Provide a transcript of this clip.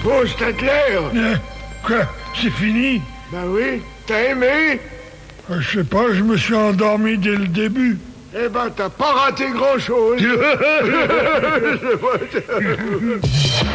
Bon, Stadler. Quoi? C'est fini? Ben oui, t'as aimé? Je sais pas, je me suis endormi dès le début. Eh ben, t'as pas raté grand-chose.